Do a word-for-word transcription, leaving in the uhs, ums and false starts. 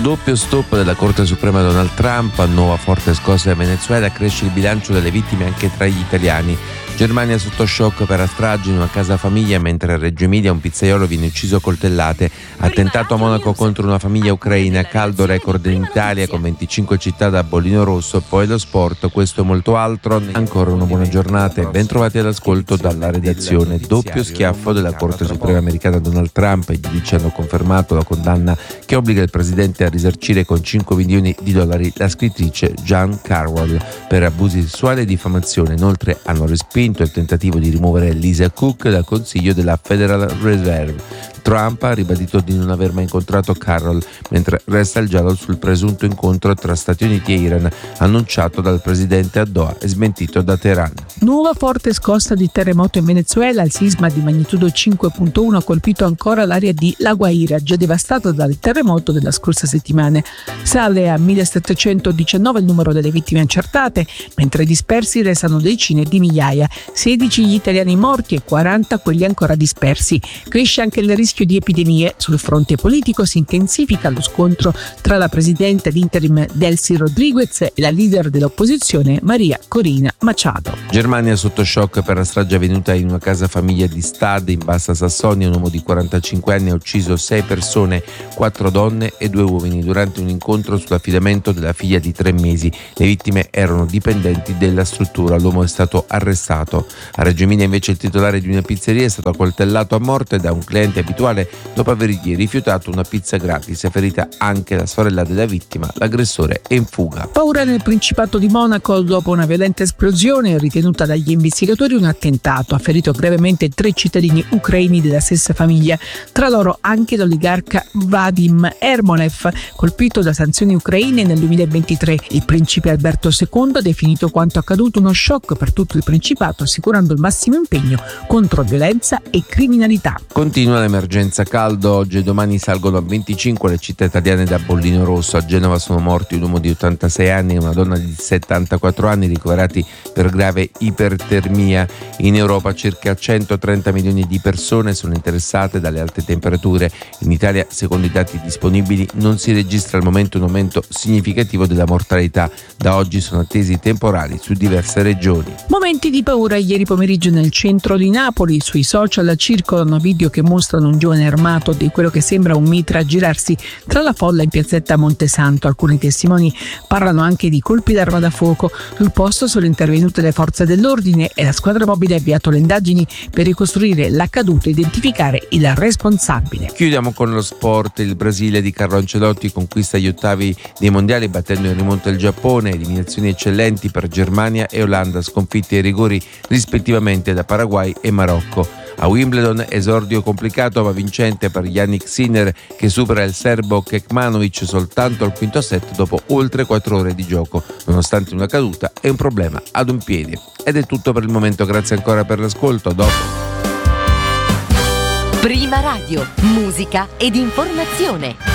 Doppio stop della Corte Suprema Donald Trump, nuova forte scossa in Venezuela, cresce il bilancio delle vittime anche tra gli italiani. Germania sotto shock per la strage in una casa famiglia, mentre a Reggio Emilia un pizzaiolo viene ucciso a coltellate. Attentato a Monaco contro una famiglia ucraina, caldo record in Italia con venticinque città da bollino rosso. Poi lo sport, questo e molto altro. Ancora una buona giornata e ben trovati all'ascolto dalla redazione. Doppio schiaffo della Corte Suprema americana Donald Trump. I giudici hanno confermato la condanna che obbliga il presidente a risarcire con cinque milioni di dollari la scrittrice Jan Carroll per abusi sessuali e diffamazione. Inoltre hanno respinto il tentativo di rimuovere Lisa Cook dal Consiglio della Federal Reserve. Trump ha ribadito di non aver mai incontrato Carroll, mentre resta il giallo sul presunto incontro tra Stati Uniti e Iran, annunciato dal presidente a Doha e smentito da Teheran. Nuova forte scossa di terremoto in Venezuela, il sisma di magnitudo cinque virgola uno ha colpito ancora l'area di La Guaira, già devastata dal terremoto della scorsa settimana. Sale a millesettecentodiciannove il numero delle vittime accertate, mentre dispersi restano decine di migliaia, sedici gli italiani morti e quaranta quelli ancora dispersi. Cresce anche il rischio di epidemie. Sul fronte politico si intensifica lo scontro tra la presidente d'interim Delcy Rodriguez e la leader dell'opposizione Maria Corina Machado. Germania sotto shock per la strage avvenuta in una casa famiglia di Stade in Bassa Sassonia. Un uomo di quarantacinque anni ha ucciso sei persone, quattro donne e due uomini, durante un incontro sull'affidamento della figlia di tre mesi. Le vittime erano dipendenti della struttura. L'uomo è stato arrestato. A Reggio Emilia invece il titolare di una pizzeria è stato accoltellato a morte da un cliente abituale dopo avergli rifiutato una pizza gratis. È ferita anche la sorella della vittima. L'aggressore è in fuga. Paura nel Principato di Monaco dopo una violenta esplosione ritenuta dagli investigatori un attentato. Ha ferito gravemente tre cittadini ucraini della stessa famiglia, tra loro anche l'oligarca Vadim Ermolev, colpito da sanzioni ucraine nel duemilaventitré. Il principe Alberto secondo ha definito quanto accaduto uno shock per tutto il Principato, assicurando il massimo impegno contro violenza e criminalità. Continua l'emergenza caldo. Oggi e domani salgono a venticinque le città italiane da bollino rosso. A Genova sono morti un uomo di ottantasei anni e una donna di settantaquattro anni, ricoverati per grave ipertermia. In Europa circa centotrenta milioni di persone sono interessate dalle alte temperature. In Italia, secondo i dati disponibili, non si registra al momento un aumento significativo della mortalità. Da oggi sono attesi temporali su diverse regioni. Momenti di paura ieri pomeriggio nel centro di Napoli. Sui social circolano video che mostrano un giovane armato di quello che sembra un mitra girarsi tra la folla in piazzetta Montesanto. Alcuni testimoni parlano anche di colpi d'arma da fuoco. Sul posto sono intervenute le forze dell'ordine e la squadra mobile ha avviato le indagini per ricostruire l'accaduto e identificare il responsabile. Chiudiamo con lo sport. Il Brasile di Carlo Ancelotti conquista gli ottavi dei mondiali battendo in rimonta il Giappone. Eliminazioni eccellenti per Germania e Olanda, sconfitte ai rigori rispettivamente da Paraguay e Marocco. A Wimbledon esordio complicato ma vincente per Jannik Sinner, che supera il serbo Kekmanovic soltanto al quinto set dopo oltre quattro ore di gioco, nonostante una caduta e un problema ad un piede. Ed è tutto per il momento, grazie ancora per l'ascolto. A dopo. Prima Radio, musica ed informazione.